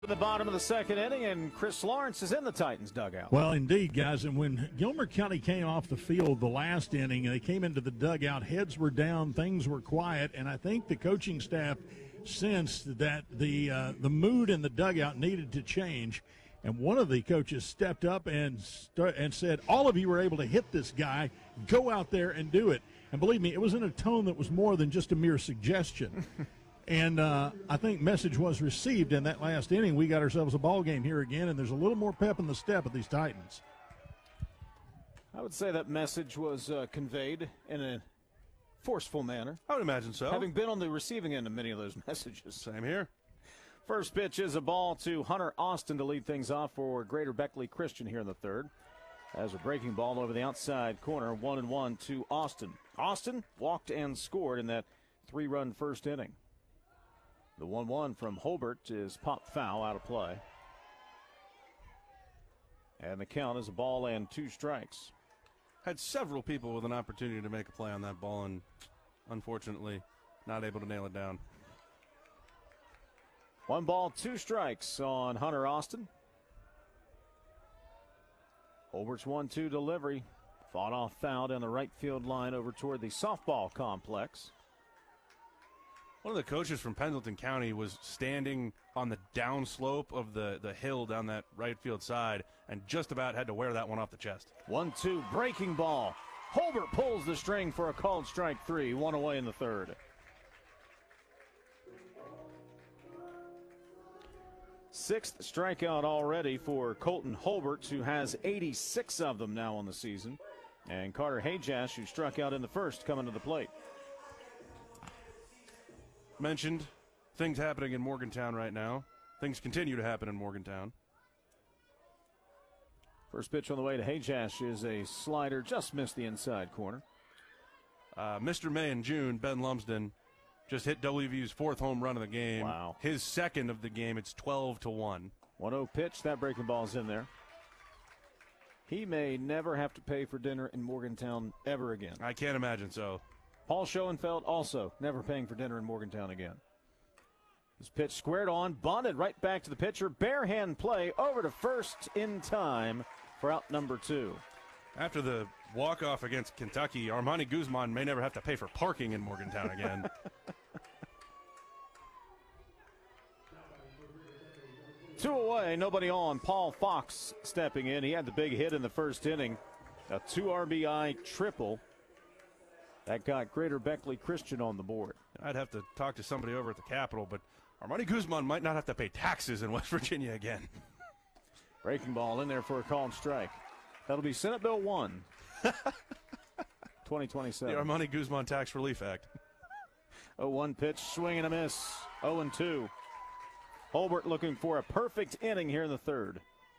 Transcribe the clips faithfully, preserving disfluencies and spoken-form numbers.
The bottom of the second inning, and Chris Lawrence is in the Titans dugout. Well, indeed, guys. And when Gilmer County came off the field the last inning, they came into the dugout, heads were down, things were quiet, and I think the coaching staff sensed that the uh, the mood in the dugout needed to change. And one of the coaches stepped up and st- and said, all of you were able to hit this guy. Go out there and do it. And believe me, it was in a tone that was more than just a mere suggestion. And uh, I think message was received in that last inning. We got ourselves a ball game here again, and there's a little more pep in the step of these Titans. I would say that message was uh, conveyed in a forceful manner. I would imagine so. Having been on the receiving end of many of those messages. Same here. First pitch is a ball to Hunter Austin to lead things off for Greater Beckley Christian here in the third. As a breaking ball over the outside corner, one and one to Austin. Austin walked and scored in that three-run first inning. The one one from Holbert is popped foul, out of play. And the count is a ball and two strikes. Had several people with an opportunity to make a play on that ball, and unfortunately not able to nail it down. One ball, two strikes on Hunter Austin. Holbert's one two delivery. Fought off foul down the right field line over toward the softball complex. One of the coaches from Pendleton County was standing on the downslope of the, the hill down that right field side and just about had to wear that one off the chest. one two breaking ball. Holbert pulls the string for a called strike three. One away in the third. Sixth strikeout already for Colton Holbert, who has eighty-six of them now on the season. And Carter Hajash, who struck out in the first, coming to the plate. Mentioned things happening in Morgantown right now. Things continue to happen in Morgantown. First pitch on the way to Hajash is a slider, just missed the inside corner. Uh, Mister May in June, Ben Lumsden, just hit W V U's fourth home run of the game. Wow. His second of the game. It's twelve to one. one oh pitch. That breaking ball's in there. He may never have to pay for dinner in Morgantown ever again. I can't imagine so. Paul Schoenfeld also never paying for dinner in Morgantown again. This pitch squared on, bunted right back to the pitcher. Bare hand play over to first in time for out number two. After the walk-off against Kentucky, Armani Guzman may never have to pay for parking in Morgantown again. Two away, nobody on. Paul Fox stepping in. He had the big hit in the first inning. A two R B I triple. That got Greater Beckley Christian on the board. I'd have to talk to somebody over at the Capitol, but Armani Guzman might not have to pay taxes in West Virginia again. Breaking ball in there for a called strike. That'll be Senate Bill one. twenty twenty-seven. The Armani Guzman Tax Relief Act. oh one pitch, swing and a miss. oh and two. Holbert looking for a perfect inning here in the third.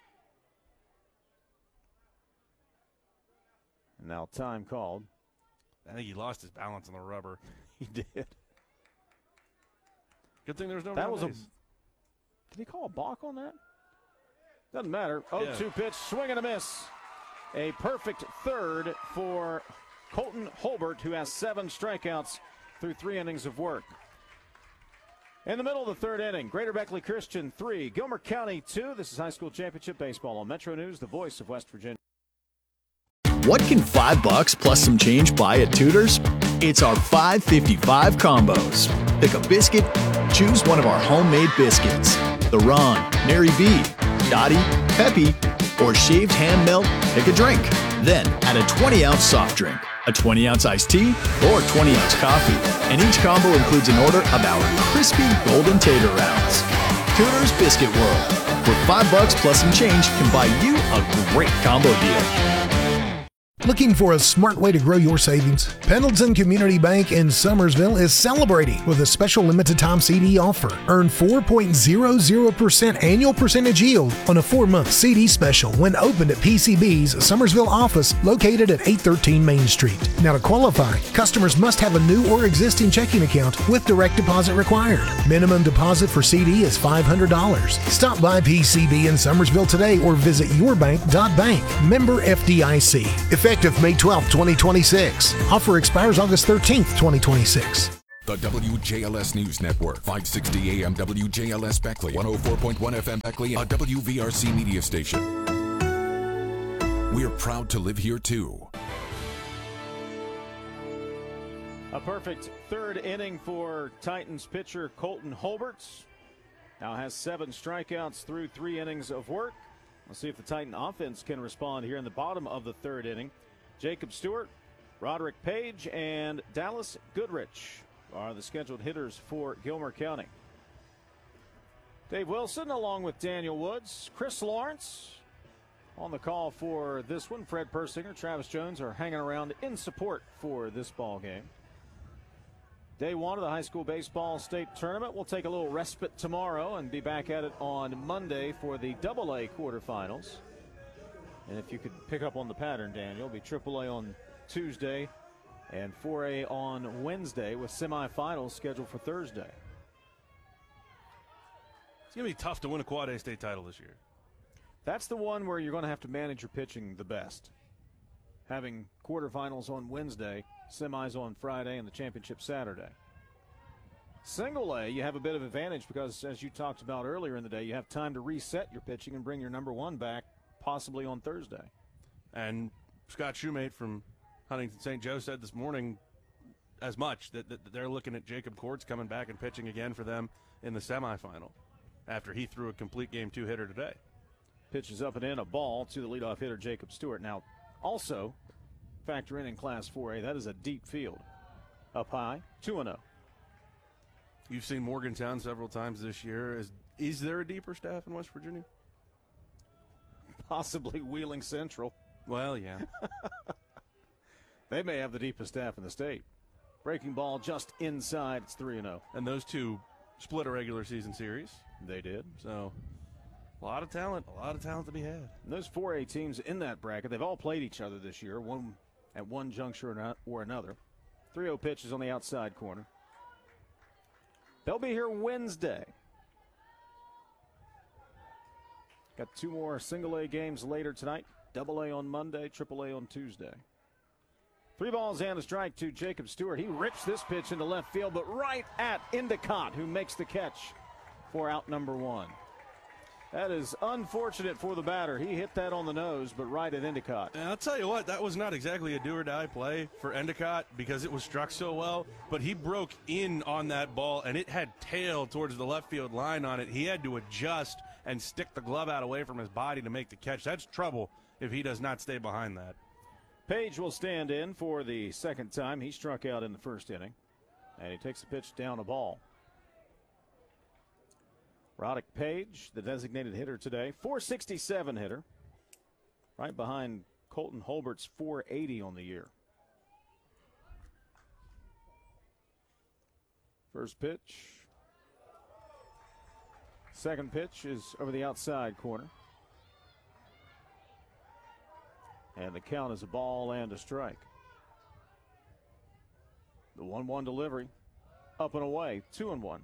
And now time called. I think he lost his balance on the rubber. He did. Good thing there was no That was a. base. Did he call a balk on that? Doesn't matter. oh two Yeah. pitch, swing and a miss. A perfect third for Colton Holbert, who has seven strikeouts through three innings of work. In the middle of the third inning, Greater Beckley Christian three, Gilmer County two. This is high school championship baseball on Metro News, the voice of West Virginia. What can five bucks plus some change buy at Tudor's? It's our five fifty-five combos. Pick a biscuit, choose one of our homemade biscuits. The Ron, Mary B, Dottie, Peppy, or shaved ham melt, pick a drink. Then add a twenty ounce soft drink, a twenty ounce iced tea, or twenty ounce coffee. And each combo includes an order of our crispy golden tater rounds. Tudor's Biscuit World, where five bucks plus some change can buy you a great combo deal. Looking for a smart way to grow your savings? Pendleton Community Bank in Summersville is celebrating with a special limited time C D offer. Earn four point zero zero percent annual percentage yield on a four-month C D special when opened at P C B's Summersville office located at eight thirteen Main Street. Now to qualify, customers must have a new or existing checking account with direct deposit required. Minimum deposit for C D is five hundred dollars. Stop by P C B in Summersville today or visit yourbank dot bank. Member F D I C. Effective May twelfth, twenty twenty-six. Offer expires August thirteenth, twenty twenty-six. The W J L S News Network, five sixty A M W J L S Beckley, one oh four point one F M Beckley, a W V R C media station. We're proud to live here, too. A perfect third inning for Titans pitcher Colton Holberts. Now has seven strikeouts through three innings of work. We'll see if the Titan offense can respond here in the bottom of the third inning. Jacob Stewart, Roderick Page, and Dallas Goodrich are the scheduled hitters for Gilmer County. Dave Wilson along with Daniel Woods, Chris Lawrence on the call for this one. Fred Persinger, Travis Jones are hanging around in support for this ball game. Day one of the high school baseball state tournament. We'll take a little respite tomorrow and be back at it on Monday for the double A quarterfinals. And if you could pick up on the pattern, Daniel, it'll be triple A on Tuesday and four A on Wednesday with semifinals scheduled for Thursday. It's going to be tough to win a Quad A state title this year. That's the one where you're going to have to manage your pitching the best. Having quarterfinals on Wednesday, semis on Friday, and the championship Saturday. Single A, you have a bit of advantage because, as you talked about earlier in the day, you have time to reset your pitching and bring your number one back possibly on Thursday. And Scott Shoemate from Huntington Saint Joe said this morning as much, that, that they're looking at Jacob Courts coming back and pitching again for them in the semifinal after he threw a complete game two hitter today. Pitches up and in, a ball to the leadoff hitter Jacob Stewart. Now, also factor in in Class four A, that is a deep field. Up high, two and oh. You've seen Morgantown several times this year. Is, is there a deeper staff in West Virginia? Possibly Wheeling Central. Well, yeah. They may have the deepest staff in the state. Breaking ball just inside. It's three and oh. And those two split a regular season series. They did. So a lot of talent, a lot of talent to be had. And those four A teams in that bracket, they've all played each other this year, one at one juncture or another. three oh pitches on the outside corner. They'll be here Wednesday. Got two more single A games later tonight. Double A on Monday, triple A on Tuesday. Three balls and a strike to Jacob Stewart. He rips this pitch into left field, but right at Endicott, who makes the catch for out number one. That is unfortunate for the batter. He hit that on the nose, but right at Endicott. And I'll tell you what, that was not exactly a do-or-die play for Endicott because it was struck so well, but he broke in on that ball, and it had tail towards the left field line on it. He had to adjust and stick the glove out away from his body to make the catch. That's trouble if he does not stay behind that. Page will stand in for the second time. He struck out in the first inning, and he takes the pitch down a ball. Roderick Page, the designated hitter today, four sixty-seven hitter, right behind Colton Holbert's four eighty on the year. First pitch. Second pitch is over the outside corner. And the count is a ball and a strike. The one one delivery, up and away, two and one.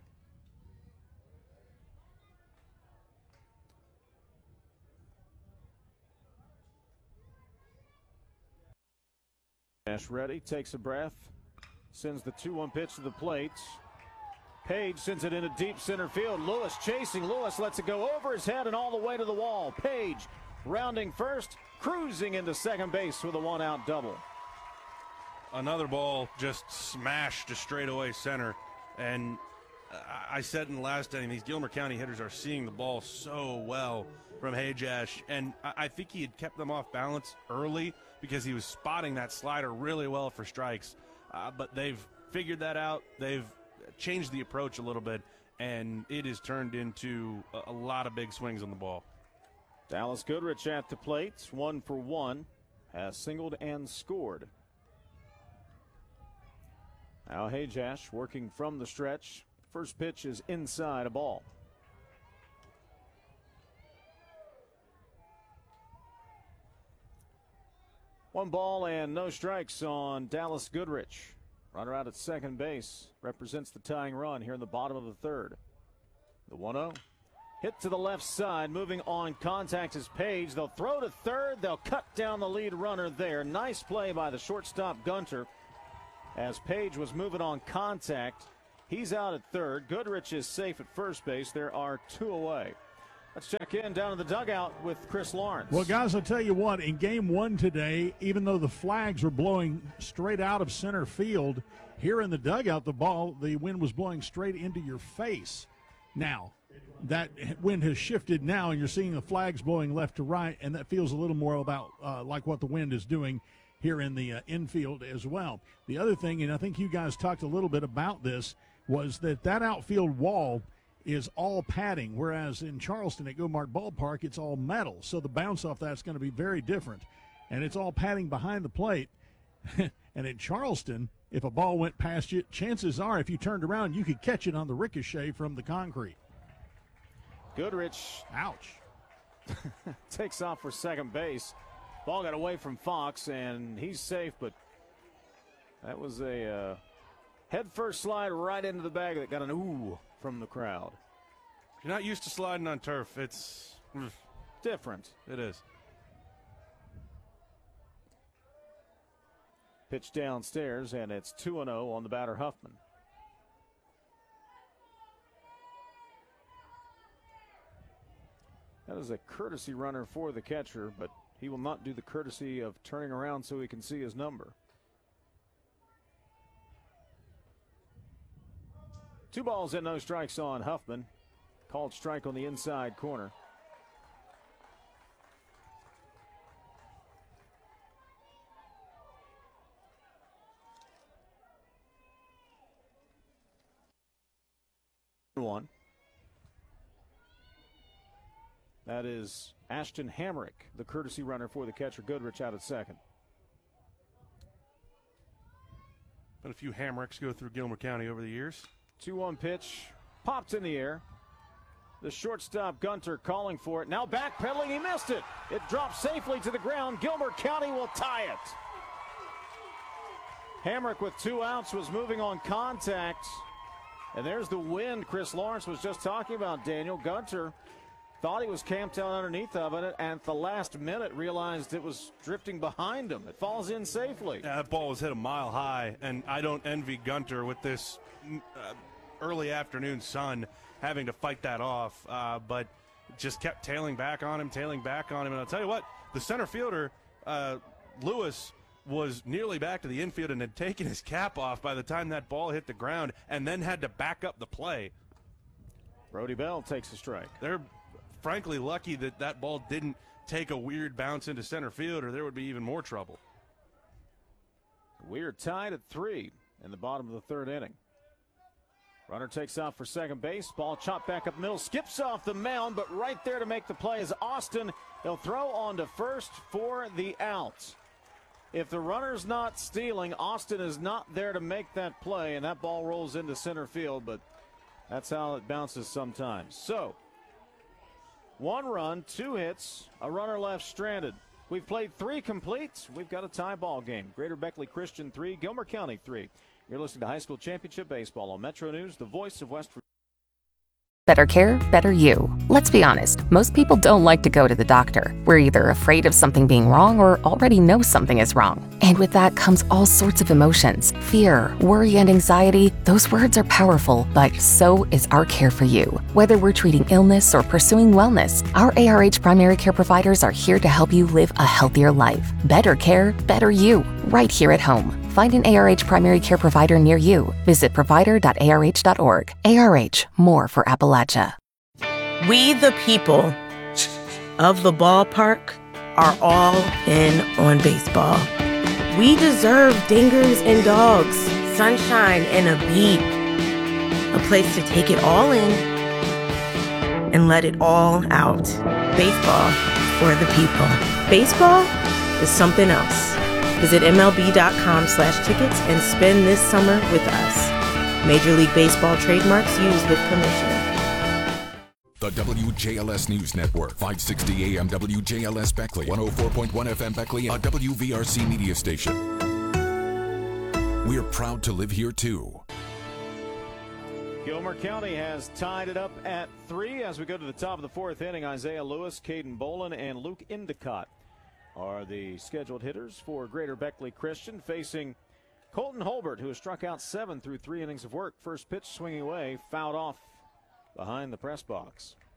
Ash ready, takes a breath, sends the two one pitch to the plate. Page sends it into deep center field. Lewis chasing. Lewis lets it go over his head and all the way to the wall. Page rounding first, cruising into second base with a one-out double. Another ball just smashed to straightaway center. And I said in the last inning, these Gilmer County hitters are seeing the ball so well from Hajash. And I think he had kept them off balance early because he was spotting that slider really well for strikes. Uh, but they've figured that out. They've changed the approach a little bit, and it has turned into a, a lot of big swings on the ball. Dallas Goodrich at the plate, one for one, has singled and scored. Now Hajash working from the stretch. First pitch is inside, a ball. One ball and no strikes on Dallas Goodrich. Runner out at second base represents the tying run here in the bottom of the third. The one oh. Hit to the left side, moving on contact is Page. They'll throw to third. They'll cut down the lead runner there. Nice play by the shortstop Gunter. as Page was moving on contact. He's out at third. Goodrich is safe at first base. There are two away. Let's check in down in the dugout with Chris Lawrence. Well, guys, I'll tell you what, in game one today, even though the flags were blowing straight out of center field, here in the dugout, the ball, the wind was blowing straight into your face. Now, that wind has shifted now, and you're seeing the flags blowing left to right, and that feels a little more about uh, like what the wind is doing here in the uh, infield as well. The other thing, and I think you guys talked a little bit about this, was that that outfield wall is all padding, whereas in Charleston at Gomart Ballpark, it's all metal. So the bounce off that's going to be very different. And it's all padding behind the plate. And in Charleston, if a ball went past you, chances are if you turned around, you could catch it on the ricochet from the concrete. Goodrich. Ouch. Takes off for second base. Ball got away from Fox, and he's safe, but that was a uh, head-first slide right into the bag that got an ooh from the crowd. If you're not used to sliding on turf, it's different. It is. Pitch downstairs, and it's two and oh on the batter, Huffman. That is a courtesy runner for the catcher, but he will not do the courtesy of turning around so he can see his number. Two balls and no strikes on Huffman. Called strike on the inside corner. One. That is Ashton Hamrick, the courtesy runner for the catcher. Goodrich out at second. Been a few Hamricks go through Gilmer County over the years. two one pitch, popped in the air. The shortstop Gunter calling for it. Now backpedaling, he missed it. It drops safely to the ground. Gilmer County will tie it. Hamrick with two outs was moving on contact. And there's the wind Chris Lawrence was just talking about, Daniel. Gunter thought he was camped out underneath of it, and at the last minute realized it was drifting behind him. It falls in safely. Yeah, that ball was hit a mile high, and I don't envy Gunter with this uh, early afternoon sun having to fight that off, uh, but just kept tailing back on him, tailing back on him. And I'll tell you what, the center fielder, uh, Lewis, was nearly back to the infield and had taken his cap off by the time that ball hit the ground and then had to back up the play. Brody Bell takes a strike. They're frankly lucky that that ball didn't take a weird bounce into center field, or there would be even more trouble. We're tied at three in the bottom of the third inning. Runner takes off for second base. Ball chopped back up middle, skips off the mound, but right there to make the play is Austin. He'll throw on to first for the out. If the runner's not stealing, Austin is not there to make that play, and that ball rolls into center field, but that's how it bounces sometimes. So, one run, two hits, a runner left stranded. We've played three complete. We've got a tie ball game. Greater Beckley Christian three, Gilmer County three. You're listening to High School Championship Baseball on Metro News, the voice of West Virginia. Better care, better you. Let's be honest, most people don't like to go to the doctor. We're either afraid of something being wrong or already know something is wrong. And with that comes all sorts of emotions. Fear, worry, and anxiety. Those words are powerful, but so is our care for you. Whether we're treating illness or pursuing wellness, our A R H primary care providers are here to help you live a healthier life. Better care, better you. Right here at home. Find an A R H primary care provider near you. Visit provider dot A R H dot org. A R H, more for Appalachia. We the people of the ballpark are all in on baseball. We deserve dingers and dogs, sunshine and a beat. A place to take it all in and let it all out. Baseball for the people. Baseball is something else. Visit M L B dot com slash tickets and spend this summer with us. Major League Baseball trademarks used with permission. The W J L S News Network, five sixty A M W J L S Beckley, one oh four point one F M Beckley, a W V R C media station. We're proud to live here too. Gilmer County has tied it up at three as we go to the top of the fourth inning. Isaiah Lewis, Caden Bolin, and Luke Endicott are the scheduled hitters for Greater Beckley Christian, facing Colton Holbert, who has struck out seven through three innings of work. First pitch swinging away, fouled off behind the press box.